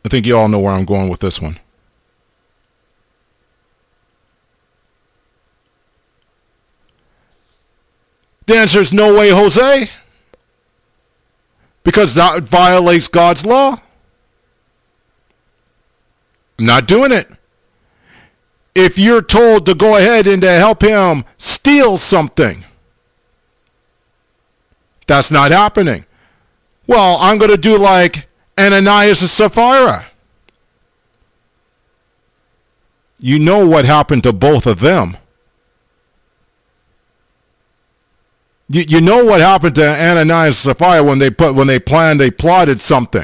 I think you all know where I'm going with this one. The answer is no way, Jose. Because that violates God's law. I'm not doing it. If you're told to go ahead and to help him steal something, that's not happening. Well, I'm going to do like Ananias and Sapphira. You know what happened to both of them. You know what happened to Ananias and Sapphira when they plotted something.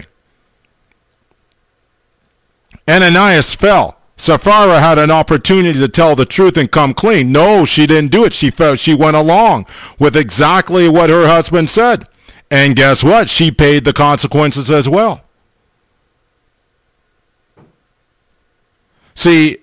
Ananias fell. Sapphira had an opportunity to tell the truth and come clean. No, she didn't do it. She went along with exactly what her husband said. And guess what? She paid the consequences as well. See,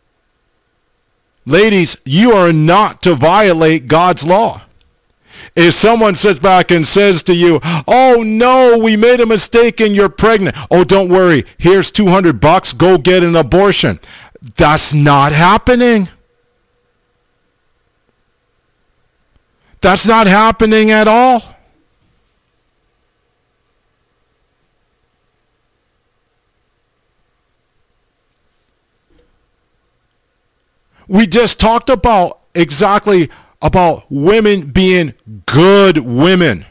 ladies, you are not to violate God's law. If someone sits back and says to you, oh no, we made a mistake and you're pregnant. Oh, don't worry. Here's $200. Go get an abortion. That's not happening. That's not happening at all. We just talked about exactly about women being good women.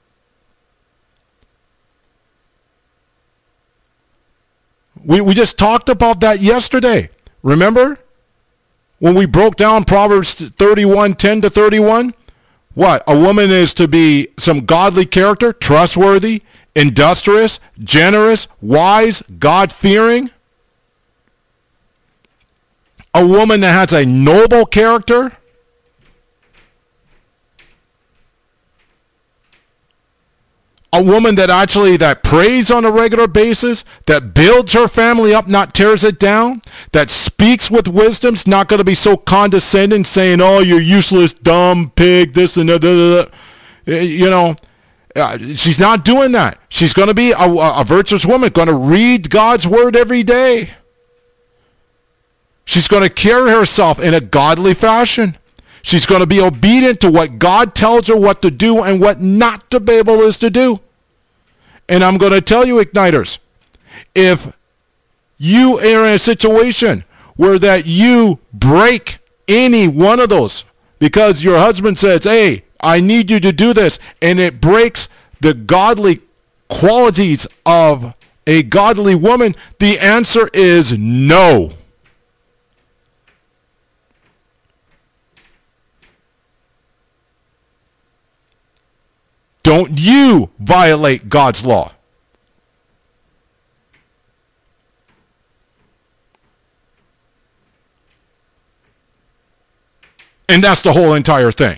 We just talked about that yesterday. Remember? When we broke down Proverbs 31, 10 to 31? What? A woman is to be some godly character, trustworthy, industrious, generous, wise, God-fearing. A woman that has a noble character. A woman that prays on a regular basis, that builds her family up, not tears it down, that speaks with wisdom, is not going to be so condescending, saying, oh, you're useless, dumb, pig, this and that. You know, she's not doing that. She's going to be a virtuous woman, going to read God's word every day. She's going to carry herself in a godly fashion. She's going to be obedient to what God tells her what to do and what not to be able is to do. And I'm going to tell you, Igniters, if you are in a situation where that you break any one of those because your husband says, hey, I need you to do this, and it breaks the godly qualities of a godly woman, the answer is no. Don't you violate God's law. And that's the whole entire thing.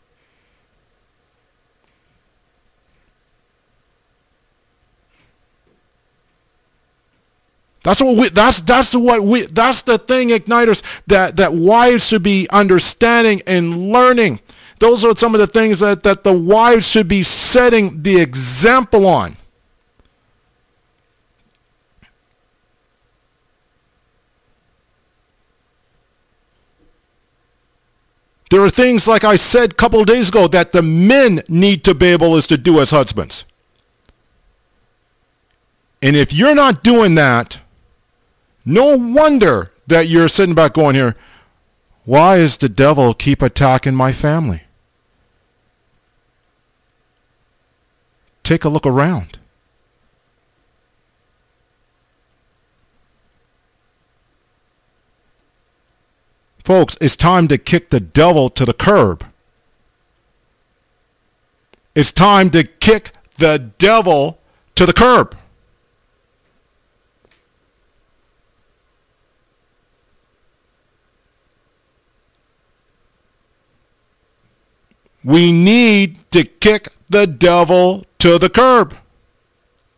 That's the thing, Igniters, that wives should be understanding and learning. Those are some of the things that the wives should be setting the example on. There are things, like I said a couple of days ago, that the men need to be able to do as husbands. And if you're not doing that, no wonder that you're sitting back going here, why does the devil keep attacking my family? Take a look around. Folks, it's time to kick the devil to the curb. It's time to kick the devil to the curb. We need to kick the devil to the curb.